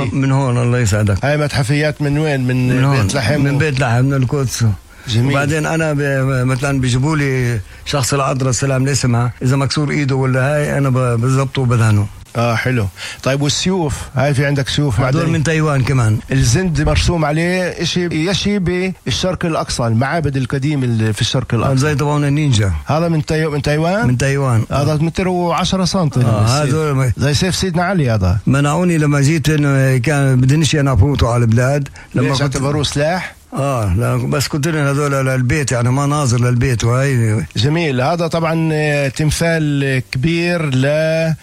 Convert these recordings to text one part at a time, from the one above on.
من هون الله يسعدك. هاي متحفيات من وين؟ من بيت لحم؟ من بيت لحم من القدس. جميل. وبعدين انا مثلا بيجيبوا لي شخص العذراء السلام ليه سمعه اذا مكسور ايده ولا هاي انا بظبطه وبدهنه. حلو. طيب والسيوف هاي في عندك سيوف هذول من تايوان كمان. الزند مرسوم عليه اشي يشي بالشرق الاقصى، المعابد القديمه اللي في الشرق الاقصى زي تبعون النينجا. هذا من تايوان. من تايوان. هذا متره 10 سم. هذول زي سيف سيدنا علي. هذا منعوني لما جيت انه كان بدنيش انا افوتوا على البلاد لما كنت بروح سلاح. لا بس كنت لهم هذول للبيت يعني ما ناظر للبيت. وهي جميل. هذا طبعا تمثال كبير ل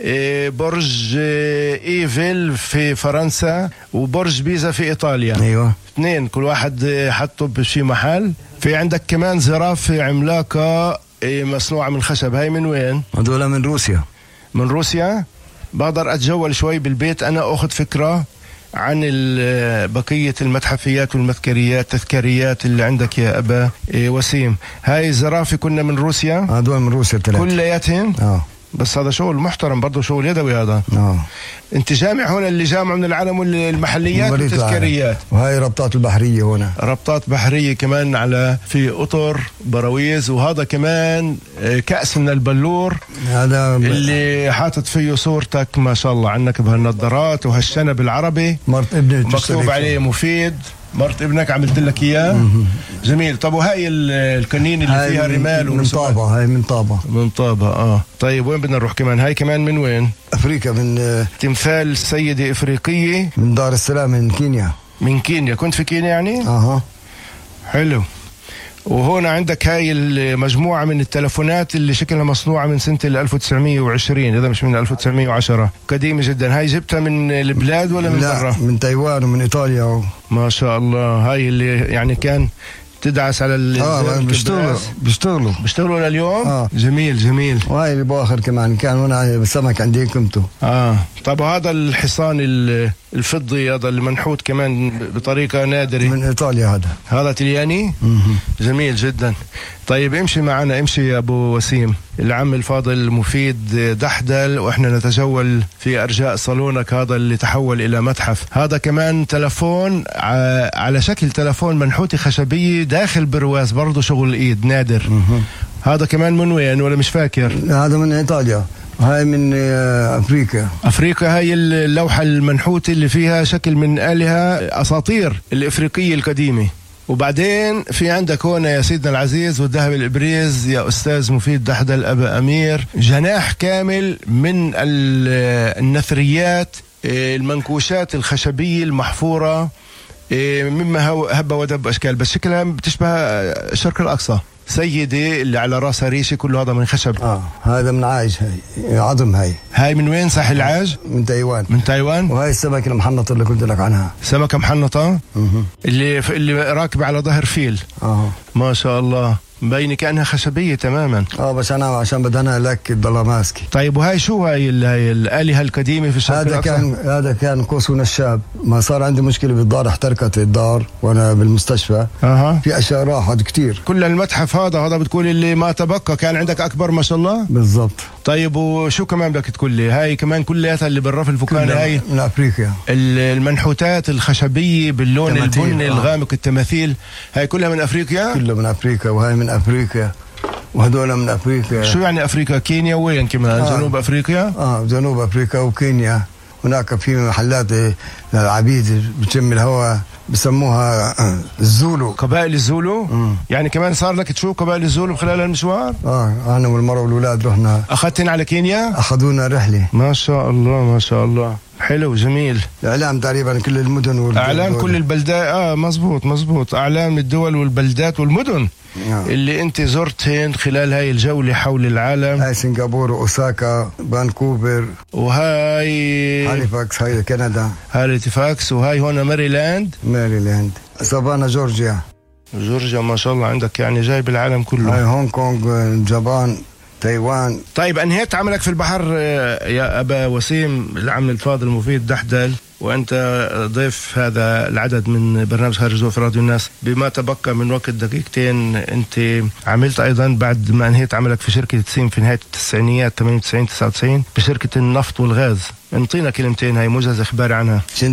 برج ايفل في فرنسا وبرج بيزا في ايطاليا. ايوه اثنين كل واحد حطه بشي محل. في عندك كمان زرافة عملاقة مصنوعة من خشب. هاي من وين؟ هذول من روسيا. من روسيا. بقدر اتجول شوي بالبيت انا اخذ فكرة عن بقية المتحفيات والتذكاريات اللي عندك يا أبا وسيم. هاي الزرافة كنا من روسيا. هذول من روسيا كلياتهم. بس هذا شغل محترم برضه، شغل يدوي هذا. انت جامع هنا اللي جامع من العالم والمحليات والتذكاريات. وهي ربطات البحرية هنا. ربطات بحرية كمان على في قطر براويز. وهذا كمان كأس من البلور هذا اللي حاطط فيه صورتك ما شاء الله عنك بهالنظارات وهالشنب العربي مرت ابني مكتوب عليه مفيد. مرت ابنك عملت لك اياه. جميل. طب وهي الكنين اللي فيها رمال من طابة. هاي من طابة. من طابة. طيب وين بدنا نروح كمان؟ هاي كمان من وين؟ افريقيا. من تمثال سيدة افريقية من دار السلام من كينيا. من كينيا. كنت في كينيا يعني؟ حلو. وهنا عندك هاي المجموعة من التلفونات اللي شكلها مصنوعة من سنة 1920 إذا مش من 1910. قديمة جدا. هاي جبتها من البلاد ولا من برا؟ من تايوان ومن إيطاليا. ما شاء الله. هاي اللي يعني كان تدعس على بيشتغلوا لليوم. جميل جميل. وهاي اللي باخر كمان كان هنا بالسمك عندي كنتو. طب هذا الحصان الفضي هذا اللي منحوت كمان بطريقة نادرة من إيطاليا. هذا تلياني. جميل جدا. طيب امشي معنا، امشي يا أبو وسيم. العم الفاضل مفيد دحدل وإحنا نتجول في أرجاء صالونك هذا اللي تحول إلى متحف. هذا كمان تلفون على شكل تلفون منحوتي خشبية داخل برواز برضو شغل الإيد نادر. هذا كمان من وين ولا مش فاكر؟ هذا من إيطاليا. هاي من أفريقيا. هاي اللوحة المنحوتة اللي فيها شكل من آلهة أساطير الإفريقية القديمة. وبعدين في عندك هنا يا سيدنا العزيز والذهب الإبريز يا أستاذ مفيد دحدل أبا أمير جناح كامل من النثريات المنكوشات الخشبية المحفورة مما هب ودب أشكال، بس شكلها بتشبه الشرق الأقصى. سيدة اللي على راسها ريشة كله هذا من خشب. هذا من عاج. هاي عظم. هاي من وين؟ ساحل العاج. من تايوان. من تايوان. وهاي السمكة المحنطة اللي قلت لك عنها. سمكة محنطة. اللي راكبة على ظهر فيل. ما شاء الله. مبينة كأنها خشبية تماما. بس أنا عشان بدهنها لك بضلها ماسكة. طيب وهاي شو هاي الآلهة القديمة في الشرق الأقصى؟ هذا كان قوس ونشاب. ما صار عندي مشكلة بالدار، احترقت الدار وأنا بالمستشفى. في أشياء راحت كتير. كل المتحف هذا بتقول اللي ما تبقى كان عندك أكبر ما شاء الله. بالضبط. طيب وشو كمان بدك تقول لي؟ هاي كمان كلياتها اللي بالرف الفوقاني هاي من أفريقيا. المنحوتات الخشبية باللون البني الغامق التماثيل هاي كلها من أفريقيا. كلها من أفريقيا. وهاي من أفريقيا وهدول من أفريقيا. شو يعني أفريقيا؟ كينيا وين كمان؟ جنوب أفريقيا. جنوب أفريقيا وكينيا. هناك في محلات للعبيد بتشم الهواء بسموها الزولو. قبائل الزولو. يعني كمان صار لك تشوف قبائل الزولو خلال المشوار؟ أنا والمرة والأولاد رحنا. أخذتن على كينيا؟ أخذونا رحلة. ما شاء الله ما شاء الله. حلو جميل. إعلام تقريبا كل المدن أعلام كل البلدات. مزبوط. أعلام الدول والبلدات والمدن اللي انت زرتهن خلال هاي الجولة حول العالم. هاي سنغافورة وأوساكا فانكوفر وهاي هاليفاكس. هاي كندا هاليفاكس. وهاي هنا ماريلاند سافانا جورجيا. ما شاء الله عندك يعني جايب العالم كله. هاي هونغ كونغ اليابان تايوان. طيب أنهيت عملك في البحر يا أبا وسيم العم الفاضل مفيد دحدل وأنت ضيف هذا العدد من برنامج خارج ضوء في راديو الناس. بما تبقى من وقت دقيقتين أنت عملت أيضا بعد ما أنهيت عملك في شركة تسيم في نهاية التسعينيات 98-99 بشركة النفط والغاز. انطينا كلمتين هاي موجز إخباري عنها.